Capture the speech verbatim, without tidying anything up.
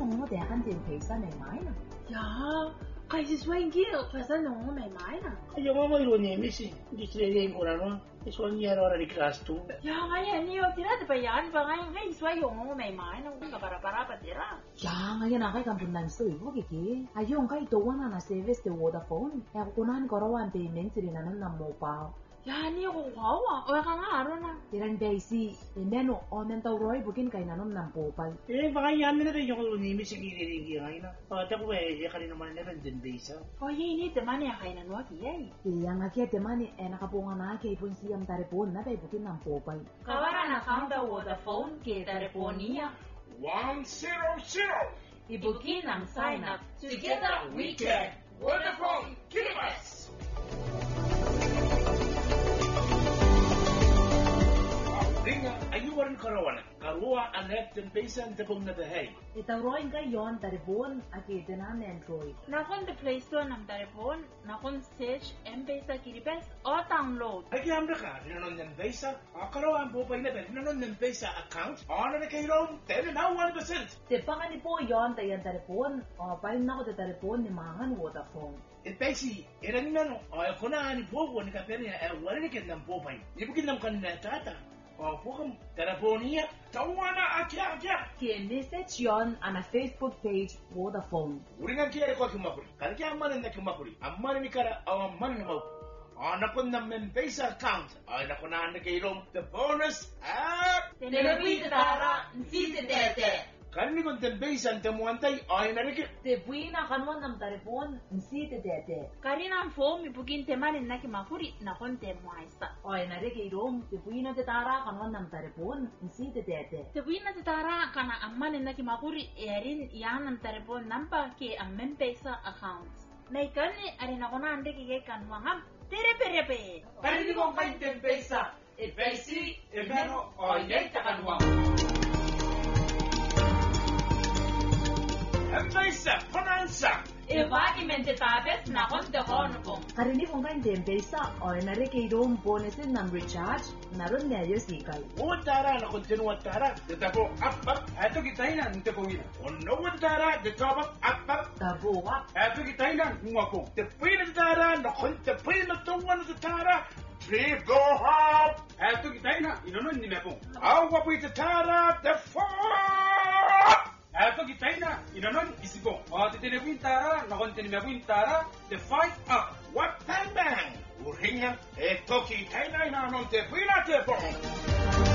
我哋肯定皮衫嚟買啦。 呀，佢是swing gear，皮衫我未買啦。 Ayo mama ilo ni misi, di sini ko na no. Iso niya ora di class two. 呀，我呀你要睇下特別人，但係我 swing 用我未買啦，我個巴拉巴拉不得啦。 呀，我na kay kampunan so ibo kiki. Ayong kay tuwan na service de Vodafone. Kaya kukunan ko rawan payment rin na nun na mobile. 呀，你好好啊，我講下咯啦。 Tiran basi, imeno onen taw roy bukin kay nanon ng popal. Eh baka yan na rin yung ni misi gini ngayon na. Ah, tapo eh kani naman na rin din base. 我依呢，點解你係能攞嘅？ Yang nga temani eh nakapunga na kay pun siyam taripon na kay bukin ng popal. Kawaran account ng Vodafone kay teleponia. One zero zero. Ibukin ang sign up. Together we can. Vodafone Kilometers. Ringa ayuwaran karawana. Karua anet den besan tapong na dahay. Itaw roy kay yon taripon aki tenan Android. Nakon the Play Store ng telepon, nakon search M-Pesa Kiribes o download. Ay kaya ka, rinanon ng besa. Karawan po pa ina ba, rinanon ng besa account. Ano na kayo ron? Tele na one percent. Tepa ka ni po yon tayan taripon. O payon na ko ta taripon ni mangan Vodafone. E pesi, era ni mano, ay ko na ni bobo ni kapenya, ay wala ni kin ng popay. Ibukin ng kanina tata. O pukam, teleponia, tawana akya akya. Kini search yon ana Facebook page Vodafone. Uri nga kaya ko kumakuri. Kan kaya amanan na kumakuri. Amanan ni kara aw amanan mo. Ana ko na men base account. Ay na ko na kayo the bonus app. Telepi tara, nsisi tete. Kan ni kon den base ang tamuantay ay na rin. Tepuin na kanwan ng taripon nsi te dete. Karina ang phone, ibukin temanin na kimakuri, nakon temuaysa. Oy na rin kay rom. Tepuin na tetara kanwan ng taripon nsi te dete. Tepuin na titara kana amanin na kimakuri, erin yan ang telepon namba ke ang M-Pesa accounts. Naikani, arin ako na ande kikay kanwangam. Tereperepe. Kan ni kon kain den base. E pesi, e meno ay ay takanwa. Embesa, panansa. Evaki mente tapes nakon te kono ko. Karini kung kain tempesa. Oy na rin kay rom bonusin ng recharge. Naroon medyo sikay. Uwantara na continua tara. Detapo up up. Ato kitainan tepowina. Ono uwantara detapo up up. Tabuwa. Ato kitainan ngwako. Tepina tara na kon tepina tuwan tara. Trip go hop. Ato kitainan inonon ni mepo. Awa pu tara the four. Ato kitainan inonon isipo. O titinepuin tara nakon tinimepuin tara the fight up. What bang bang. Uringan e toki tainay na non tepina tepong.